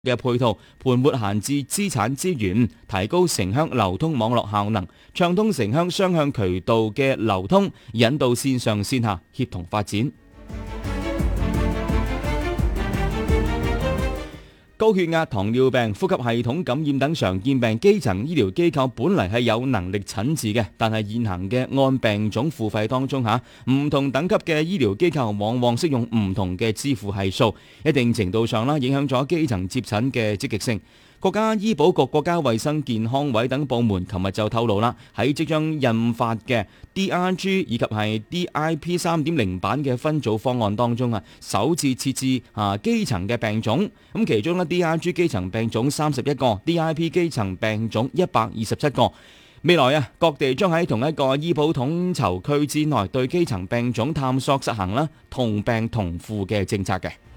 嘅配套，盤活閒置資產資源，提高城鄉流通網絡效能，暢通城鄉雙向渠道嘅流通，引導線上線下協同發展。高血壓、糖尿病、呼吸系統感染等常見病，基層醫療機構本嚟係有能力診治嘅，但係現行嘅按病種付費當中唔同等級嘅醫療機構往往適用唔同嘅支付係數，一定程度上影響咗基層接診嘅積極性。國家醫保局、國家衛生健康委等部門琴日就透露啦，喺即將印發嘅 DRG 以及係 DIP 3.0 版嘅分組方案當中首次設置基層嘅病種，咁其中DRG 基層病種31個，DIP 基層病種127個。未來各地將喺同一個醫保統籌區之內對基層病種探索實行同病同付嘅政策嘅。